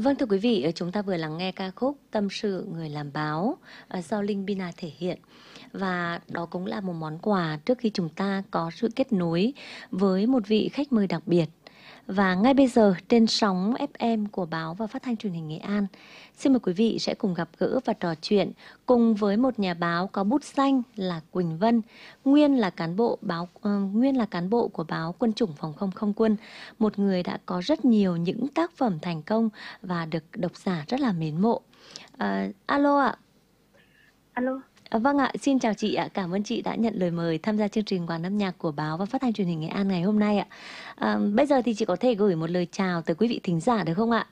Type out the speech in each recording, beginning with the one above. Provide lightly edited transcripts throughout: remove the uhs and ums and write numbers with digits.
Vâng, thưa quý vị, chúng ta vừa lắng nghe ca khúc Tâm sự người làm báo do Linh Pina thể hiện. Và đó cũng là một món quà trước khi chúng ta có sự kết nối với một vị khách mời đặc biệt. Và ngay bây giờ trên sóng FM của báo và phát thanh truyền hình Nghệ An, xin mời quý vị sẽ cùng gặp gỡ và trò chuyện cùng với một nhà báo có bút danh là Quỳnh Vân, nguyên là cán bộ của báo Quân chủng Phòng không Không quân, một người đã có rất nhiều những tác phẩm thành công và được độc giả rất là mến mộ. Alo ạ. Alo. Vâng ạ, xin chào chị ạ. Cảm ơn chị đã nhận lời mời tham gia chương trình Quán âm nhạc của báo và phát thanh truyền hình Nghệ An ngày hôm nay ạ. Bây giờ thì chị có thể gửi một lời chào tới quý vị thính giả được không ạ?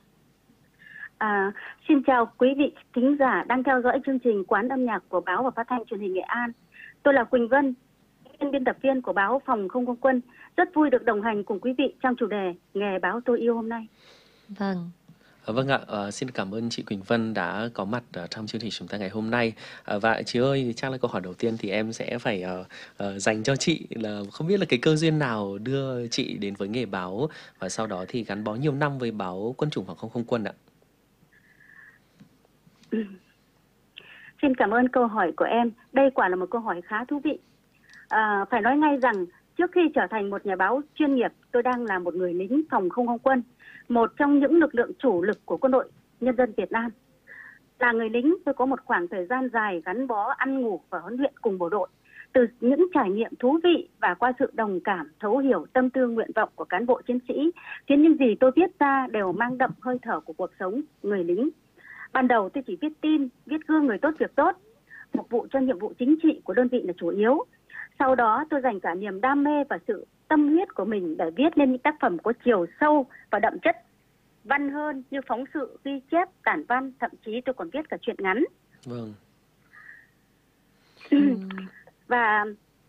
Xin chào quý vị thính giả đang theo dõi chương trình Quán âm nhạc của báo và phát thanh truyền hình Nghệ An. Tôi là Quỳnh Vân, biên tập viên của báo Phòng không Không quân. Rất vui được đồng hành cùng quý vị trong chủ đề Nghề báo tôi yêu hôm nay. Vâng. Vâng ạ, xin cảm ơn chị Quỳnh Vân đã có mặt trong chương trình chúng ta ngày hôm nay. Và chị ơi, chắc là câu hỏi đầu tiên thì em sẽ phải dành cho chị là không biết là cái cơ duyên nào đưa chị đến với nghề báo và sau đó thì gắn bó nhiều năm với báo Quân chủng Phòng không Không quân ạ. Xin cảm ơn câu hỏi của em. Đây quả là một câu hỏi khá thú vị. Phải nói ngay rằng trước khi trở thành một nhà báo chuyên nghiệp, tôi đang là một người lính phòng không không quân, một trong những lực lượng chủ lực của quân đội nhân dân Việt Nam. Là người lính, tôi có một khoảng thời gian dài gắn bó ăn ngủ và huấn luyện cùng bộ đội. Từ những trải nghiệm thú vị và qua sự đồng cảm, thấu hiểu tâm tư nguyện vọng của cán bộ chiến sĩ, khiến những gì tôi viết ra đều mang đậm hơi thở của cuộc sống người lính. Ban đầu tôi chỉ viết tin, viết gương người tốt việc tốt, phục vụ cho nhiệm vụ chính trị của đơn vị là chủ yếu. Sau đó tôi dành cả niềm đam mê và sự tâm huyết của mình để viết lên những tác phẩm có chiều sâu và đậm chất văn hơn như phóng sự, ghi chép, tản văn, thậm chí tôi còn viết cả truyện ngắn. Vâng. Và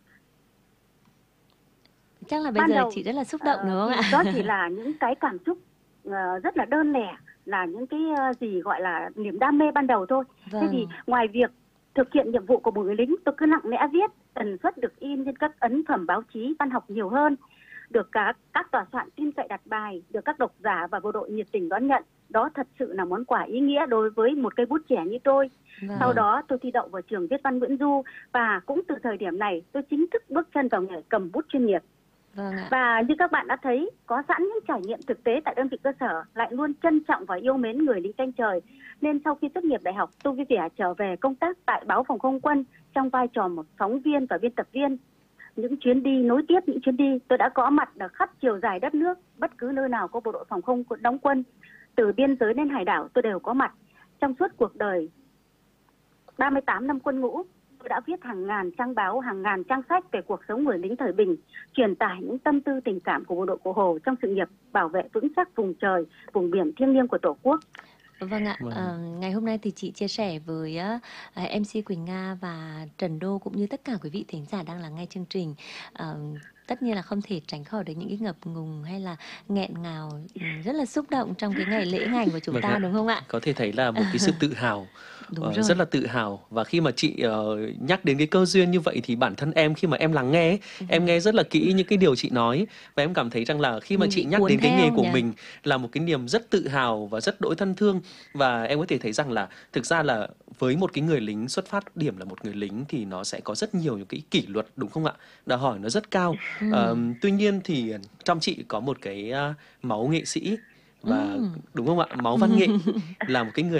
chắc là bây giờ chị rất là xúc động đúng không ạ? Đó chỉ là những cái cảm xúc rất là đơn lẻ, là những cái gì gọi là niềm đam mê ban đầu thôi. Vâng. Thế thì ngoài việc thực hiện nhiệm vụ của một người lính, tôi cứ lặng lẽ viết, tần suất được in trên các ấn phẩm báo chí văn học nhiều hơn, được các tòa soạn tin cậy đặt bài, được các độc giả và bộ đội nhiệt tình đón nhận. Đó thật sự là món quà ý nghĩa đối với một cây bút trẻ như tôi. Vâng. Sau đó tôi thi đậu vào trường viết văn Nguyễn Du, và cũng từ thời điểm này tôi chính thức bước chân vào nghề cầm bút chuyên nghiệp. Vâng ạ. Và như các bạn đã thấy, có sẵn những trải nghiệm thực tế tại đơn vị cơ sở, lại luôn trân trọng và yêu mến người lính canh trời, nên sau khi tốt nghiệp đại học, tôi vui vẻ trở về công tác tại báo Phòng không quân trong vai trò một phóng viên và biên tập viên. Những chuyến đi nối tiếp những chuyến đi, tôi đã có mặt ở khắp chiều dài đất nước, bất cứ nơi nào có bộ đội phòng không đóng quân, từ biên giới đến hải đảo tôi đều có mặt. Trong suốt cuộc đời 38 năm quân ngũ, tôi đã viết hàng ngàn trang báo, hàng ngàn trang sách về cuộc sống người lính thời bình, truyền tải những tâm tư tình cảm của bộ đội Cụ Hồ trong sự nghiệp bảo vệ vững chắc vùng trời, vùng biển thiêng liêng của Tổ quốc. Vâng ạ, ngày hôm nay thì chị chia sẻ với MC Quỳnh Nga và Trần Đô cũng như tất cả quý vị thính giả đang lắng nghe chương trình. Tất nhiên là không thể tránh khỏi được những cái ngập ngùng hay là nghẹn ngào, rất là xúc động trong cái ngày lễ ngành của chúng ta đúng không ạ? Có thể thấy là một cái sự tự hào, rất là tự hào. Và khi mà chị nhắc đến cái cơ duyên như vậy thì bản thân em khi mà em lắng nghe em nghe rất là kỹ những cái điều chị nói, và em cảm thấy rằng là khi mà chị nhắc đến cái nghề của mình là một cái niềm rất tự hào và rất đỗi thân thương. Và em có thể thấy rằng là thực ra là với một cái người lính, xuất phát điểm là một người lính thì nó sẽ có rất nhiều những cái kỷ luật đúng không ạ? Đòi hỏi nó rất cao. Tuy nhiên thì trong chị có một cái máu nghệ sĩ và đúng không ạ? Máu văn nghệ, là một cái người